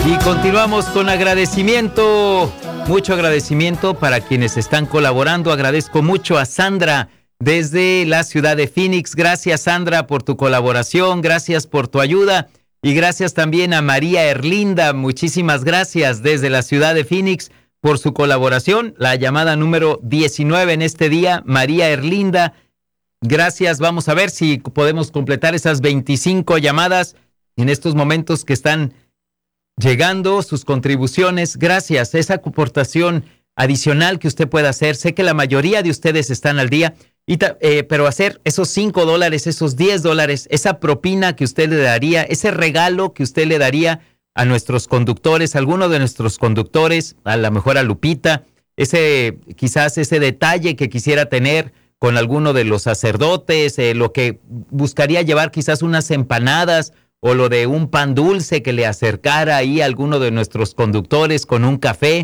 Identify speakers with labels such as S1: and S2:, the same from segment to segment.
S1: Y continuamos con agradecimiento, mucho agradecimiento para quienes están colaborando. Agradezco mucho a Sandra desde la ciudad de Phoenix. Gracias, Sandra, por tu colaboración, gracias por tu ayuda y gracias también a María Erlinda. Muchísimas gracias desde la ciudad de Phoenix por su colaboración. La llamada número 19 en este día, María Erlinda. Gracias, vamos a ver si podemos completar esas 25 llamadas en estos momentos que están llegando sus contribuciones. Gracias, esa aportación adicional que usted pueda hacer. Sé que la mayoría de ustedes están al día, pero hacer esos $5, esos $10, esa propina que usted le daría, ese regalo que usted le daría a nuestros conductores, a alguno de nuestros conductores, a lo mejor a Lupita, quizás ese detalle que quisiera tener con alguno de los sacerdotes, lo que buscaría llevar, quizás unas empanadas, o lo de un pan dulce que le acercara ahí a alguno de nuestros conductores con un café,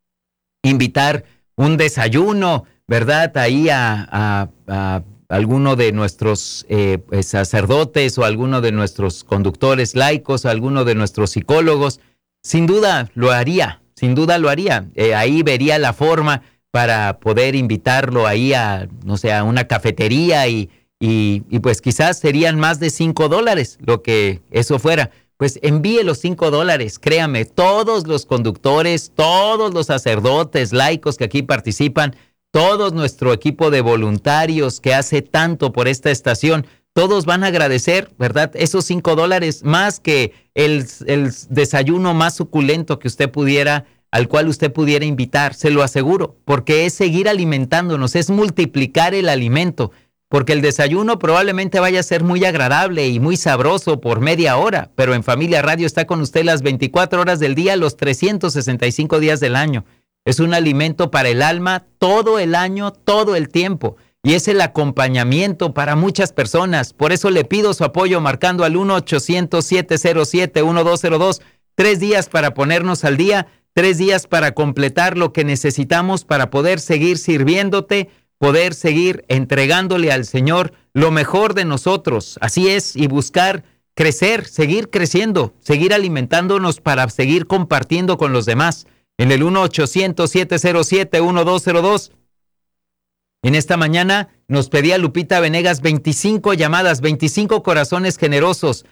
S1: invitar un desayuno, ¿verdad? Ahí a alguno de nuestros sacerdotes o alguno de nuestros conductores laicos, o alguno de nuestros psicólogos. Sin duda lo haría, sin duda lo haría. Ahí vería la forma para poder invitarlo ahí a, no sé, a una cafetería y pues quizás serían más de $5 lo que eso fuera. Pues envíe los $5, créame, todos los conductores, todos los sacerdotes laicos que aquí participan, todo nuestro equipo de voluntarios que hace tanto por esta estación, todos van a agradecer, ¿verdad? Esos $5 más que el desayuno más suculento que usted pudiera, al cual usted pudiera invitar, se lo aseguro, porque es seguir alimentándonos, es multiplicar el alimento. Porque el desayuno probablemente vaya a ser muy agradable y muy sabroso por media hora, pero en Familia Radio está con usted las 24 horas del día, los 365 días del año. Es un alimento para el alma todo el año, todo el tiempo. Y es el acompañamiento para muchas personas. Por eso le pido su apoyo marcando al 1-800-707-1202. 3 días para ponernos al día, 3 días para completar lo que necesitamos para poder seguir sirviéndote, poder seguir entregándole al Señor lo mejor de nosotros. Así es, y buscar crecer, seguir creciendo, seguir alimentándonos para seguir compartiendo con los demás. En el 1-800-707-1202. En esta mañana nos pedía Lupita Venegas 25 llamadas, 25 corazones generosos.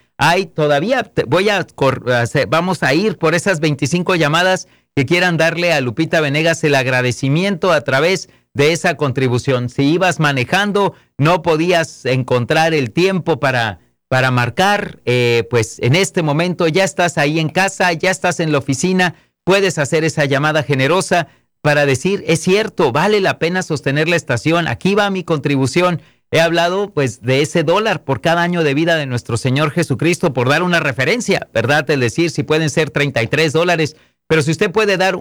S1: Vamos a ir por esas 25 llamadas que quieran darle a Lupita Venegas el agradecimiento a través de esa contribución. Si ibas manejando, no podías encontrar el tiempo para marcar, pues en este momento ya estás ahí en casa, ya estás en la oficina, puedes hacer esa llamada generosa para decir, es cierto, vale la pena sostener la estación, aquí va mi contribución. He hablado pues de ese $1 por cada año de vida de nuestro Señor Jesucristo, por dar una referencia, ¿verdad? Es decir, si pueden ser $33, pero si usted puede dar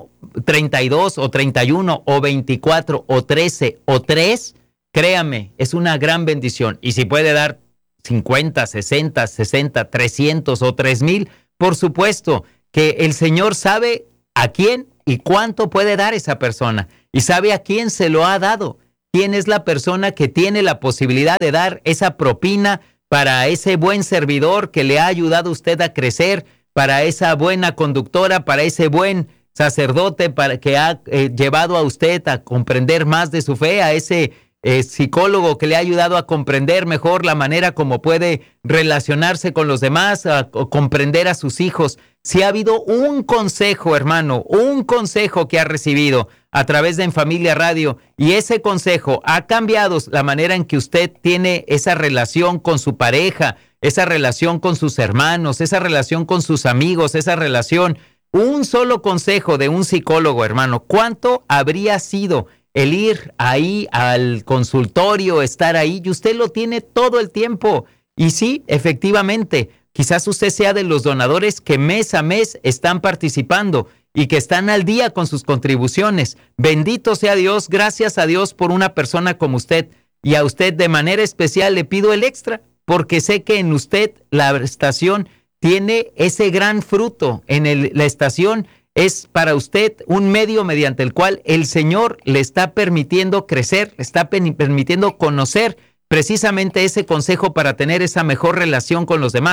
S1: 32 o 31 o 24 o 13 o 3, créame, es una gran bendición. Y si puede dar 50, 60, 60, 300 o 3,000, por supuesto que el Señor sabe a quién y cuánto puede dar esa persona. Y sabe a quién se lo ha dado. Quién es la persona que tiene la posibilidad de dar esa propina para ese buen servidor que le ha ayudado a usted a crecer, para esa buena conductora, para ese buen sacerdote para que ha llevado a usted a comprender más de su fe, a ese psicólogo que le ha ayudado a comprender mejor la manera como puede relacionarse con los demás, a comprender a sus hijos. Si ha habido un consejo, hermano, un consejo que ha recibido a través de En Familia Radio, y ese consejo ha cambiado la manera en que usted tiene esa relación con su pareja, esa relación con sus hermanos, esa relación con sus amigos, esa relación, un solo consejo de un psicólogo, hermano, ¿cuánto habría sido el ir ahí al consultorio, estar ahí? Y usted lo tiene todo el tiempo. Y sí, efectivamente, quizás usted sea de los donadores que mes a mes están participando y que están al día con sus contribuciones. Bendito sea Dios, gracias a Dios por una persona como usted. Y a usted de manera especial le pido el extra, porque sé que en usted la estación tiene ese gran fruto. La estación es para usted un medio mediante el cual el Señor le está permitiendo crecer, le está permitiendo conocer precisamente ese consejo para tener esa mejor relación con los demás.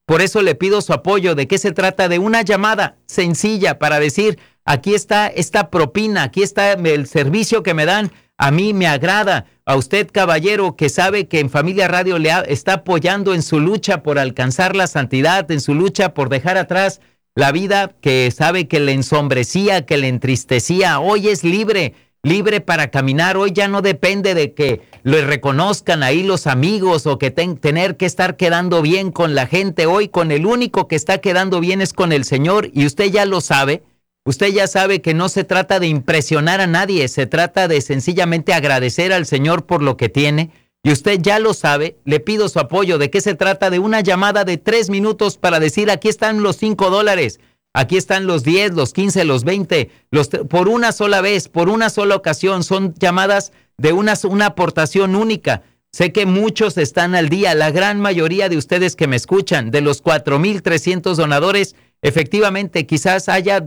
S1: Por eso le pido su apoyo. ¿De qué se trata? De una llamada sencilla para decir, aquí está esta propina, aquí está el servicio que me dan, a mí me agrada. A usted, caballero, que sabe que en Familia Radio está apoyando en su lucha por alcanzar la santidad, en su lucha por dejar atrás la vida que sabe que le ensombrecía, que le entristecía. Hoy es libre para caminar. Hoy ya no depende de que lo reconozcan ahí los amigos o que tener que estar quedando bien con la gente. Hoy con el único que está quedando bien es con el Señor, y usted ya lo sabe. Usted ya sabe que no se trata de impresionar a nadie, se trata de sencillamente agradecer al Señor por lo que tiene. Y usted ya lo sabe, le pido su apoyo. ¿De qué se trata? De una llamada de 3 minutos para decir, aquí están los $5, aquí están los 10, los 15, los 20, por una sola vez, por una sola ocasión. Son llamadas de una aportación única. Sé que muchos están al día, la gran mayoría de ustedes que me escuchan, de los 4,300 donadores, efectivamente quizás haya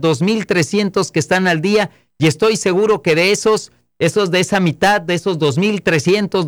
S1: 2,300 que están al día, y estoy seguro que de de esa mitad, de esos 2,300,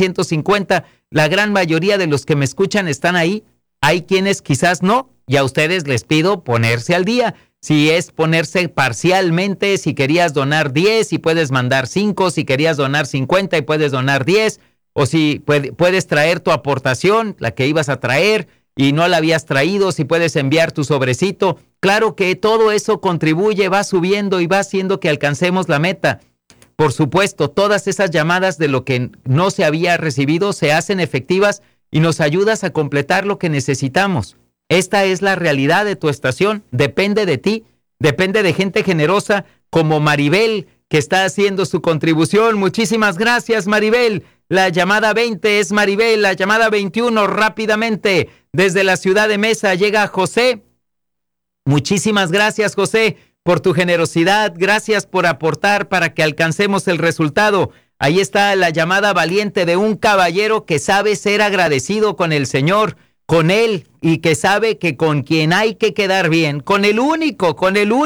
S1: 2,150, la gran mayoría de los que me escuchan están ahí. Hay quienes quizás no, y a ustedes les pido ponerse al día. Si es ponerse parcialmente, si querías donar 10 y puedes mandar 5, si querías donar 50 y puedes donar 10, o si puedes traer tu aportación, la que ibas a traer y no la habías traído, si puedes enviar tu sobrecito. Claro que todo eso contribuye, va subiendo y va haciendo que alcancemos la meta. Por supuesto, todas esas llamadas de lo que no se había recibido se hacen efectivas y nos ayudas a completar lo que necesitamos. Esta es la realidad de tu estación. Depende de ti, depende de gente generosa como Maribel, que está haciendo su contribución. Muchísimas gracias, Maribel. La llamada 20 es Maribel. La llamada 21 rápidamente. Desde la ciudad de Mesa llega José. Muchísimas gracias, José, por tu generosidad. Gracias por aportar para que alcancemos el resultado. Ahí está la llamada valiente de un caballero que sabe ser agradecido con el Señor, con Él, y que sabe que con quien hay que quedar bien, con el único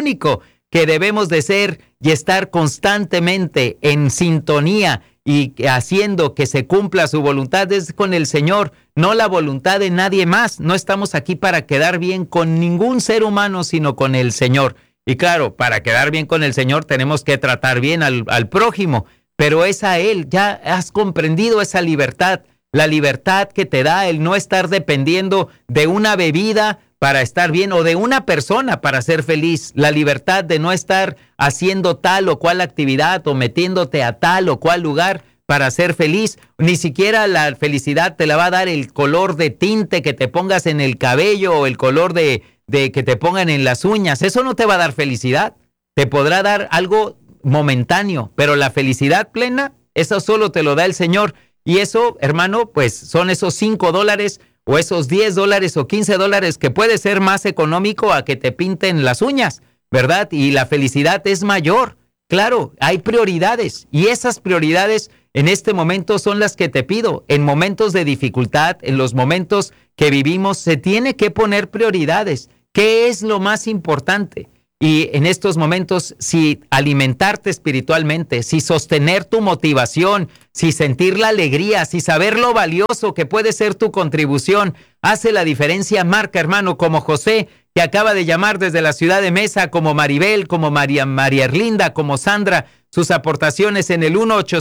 S1: que debemos de ser y estar constantemente en sintonía y haciendo que se cumpla su voluntad, es con el Señor, no la voluntad de nadie más. No estamos aquí para quedar bien con ningún ser humano, sino con el Señor. Y claro, para quedar bien con el Señor tenemos que tratar bien al prójimo, pero es a Él. Ya has comprendido esa libertad, la libertad que te da el no estar dependiendo de una bebida para estar bien o de una persona para ser feliz, la libertad de no estar haciendo tal o cual actividad o metiéndote a tal o cual lugar para ser feliz. Ni siquiera la felicidad te la va a dar el color de tinte que te pongas en el cabello o el color de que te pongan en las uñas. Eso no te va a dar felicidad. Te podrá dar algo momentáneo, pero la felicidad plena, eso solo te lo da el Señor. Y eso, hermano, pues son esos $5 o esos $10 o $15 que puede ser más económico a que te pinten las uñas, ¿verdad? Y la felicidad es mayor. Claro, hay prioridades, y esas prioridades en este momento son las que te pido. En momentos de dificultad, en los momentos que vivimos, se tiene que poner prioridades. ¿Qué es lo más importante? Y en estos momentos, si alimentarte espiritualmente, si sostener tu motivación, si sentir la alegría, si saber lo valioso que puede ser tu contribución, hace la diferencia. Marca, hermano, como José, que acaba de llamar desde la ciudad de Mesa, como Maribel, como María Erlinda, como Sandra. Sus aportaciones en el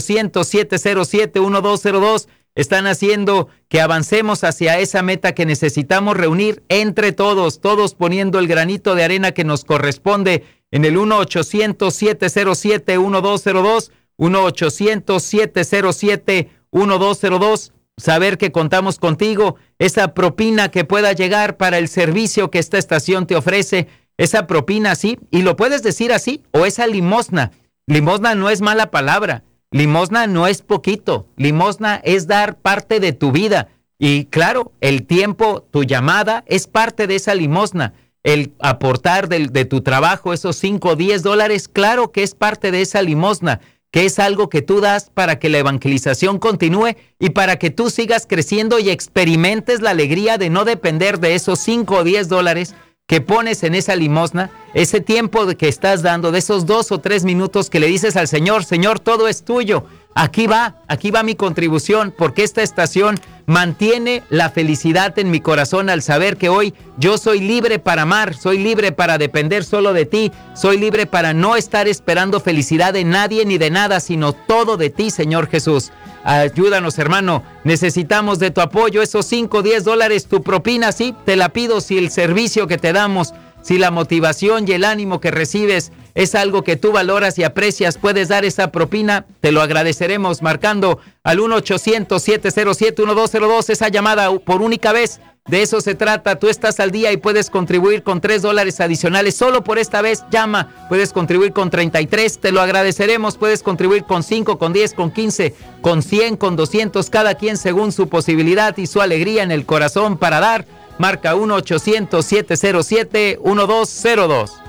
S1: 1-800-707-1202 están haciendo que avancemos hacia esa meta que necesitamos reunir entre todos poniendo el granito de arena que nos corresponde en el 1-800-707-1202, 1-800-707-1202. Saber que contamos contigo, esa propina que pueda llegar para el servicio que esta estación te ofrece, esa propina así, y lo puedes decir así, o esa limosna. Limosna no es mala palabra. Limosna no es poquito, limosna es dar parte de tu vida. Y claro, el tiempo, tu llamada es parte de esa limosna. El aportar de tu trabajo esos 5 o 10 dólares, claro que es parte de esa limosna, que es algo que tú das para que la evangelización continúe y para que tú sigas creciendo y experimentes la alegría de no depender de esos 5 o 10 dólares que pones en esa limosna, ese tiempo que estás dando, de esos 2 o 3 minutos que le dices al Señor, Señor, todo es tuyo, aquí va mi contribución, porque esta estación mantiene la felicidad en mi corazón al saber que hoy yo soy libre para amar, soy libre para depender solo de ti, soy libre para no estar esperando felicidad de nadie ni de nada, sino todo de ti, Señor Jesús. Ayúdanos, hermano, necesitamos de tu apoyo, esos 5, 10 dólares, tu propina, sí, te la pido. Si el servicio que te damos, si la motivación y el ánimo que recibes es algo que tú valoras y aprecias, puedes dar esa propina, te lo agradeceremos marcando al 1-800-707-1202, esa llamada por única vez. De eso se trata, tú estás al día y puedes contribuir con $3 adicionales, solo por esta vez, llama, puedes contribuir con 33, te lo agradeceremos, puedes contribuir con 5, con 10, con 15, con 100, con 200, cada quien según su posibilidad y su alegría en el corazón para dar. Marca 1-800-707-1202.